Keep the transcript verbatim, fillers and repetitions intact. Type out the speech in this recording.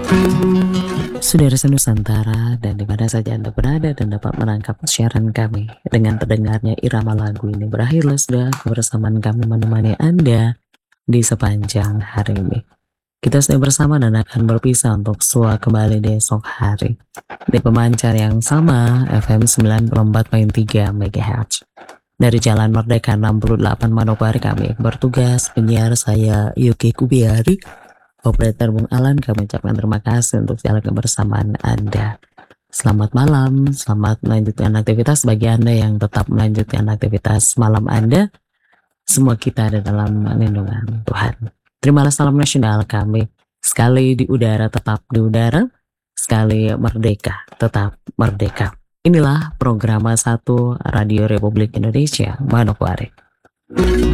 Saudara Nusantara dan di mana saja Anda berada dan dapat menangkap siaran kami dengan terdengarnya irama lagu ini, berakhirlah sudah kebersamaan kami menemani Anda di sepanjang hari ini. Kita sudah bersama dan akan berpisah untuk sua kembali di esok hari di pemancar yang sama F M sembilan puluh empat koma tiga MHz dari Jalan Merdeka enam puluh delapan Manokwari. Kami bertugas penyiar saya Yuki Kubiari, operator Bung Alan. Kami ucapkan terima kasih untuk segala kebersamaan Anda. Selamat malam, selamat melanjutkan aktivitas bagi Anda yang tetap melanjutkan aktivitas malam Anda. Semua kita ada dalam lindungan Tuhan. Terimalah salam nasional kami. Sekali di udara tetap di udara, sekali merdeka tetap merdeka. Inilah program satu Radio Republik Indonesia Manokwari.